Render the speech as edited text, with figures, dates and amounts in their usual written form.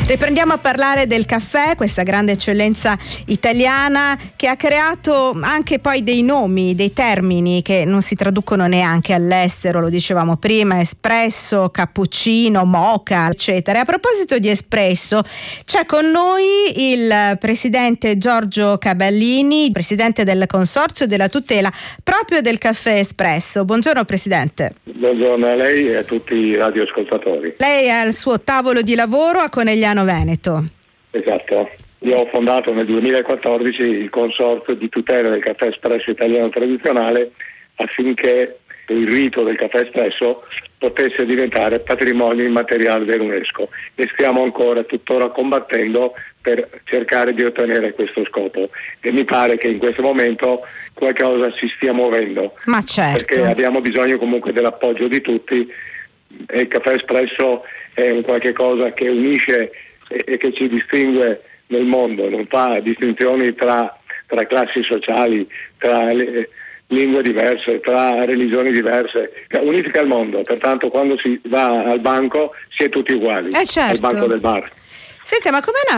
Riprendiamo a parlare del caffè, questa grande eccellenza italiana che ha creato anche poi dei nomi, dei termini che non si traducono neanche all'estero, lo dicevamo prima: espresso, cappuccino, mocha, eccetera. E a proposito di espresso, c'è con noi il presidente Giorgio Caballini, presidente del Consorzio della tutela proprio del caffè espresso. Buongiorno Presidente. Buongiorno a lei e a tutti i radioascoltatori. Lei è al suo tavolo di lavoro a Conegliano Veneto. Esatto. Io ho fondato nel 2014 il Consorzio di tutela del caffè espresso italiano tradizionale affinché il rito del caffè espresso potesse diventare patrimonio immateriale dell'UNESCO, e stiamo tuttora combattendo per cercare di ottenere questo scopo, e mi pare che in questo momento qualcosa si stia muovendo. Ma certo. Perché abbiamo bisogno comunque dell'appoggio di tutti, e il caffè espresso è un qualche cosa che unisce e che ci distingue nel mondo, non fa distinzioni tra classi sociali, tra lingue diverse, tra religioni diverse, unifica il mondo. Pertanto quando si va al banco si è tutti uguali, certo. al banco del bar. Senta, ma come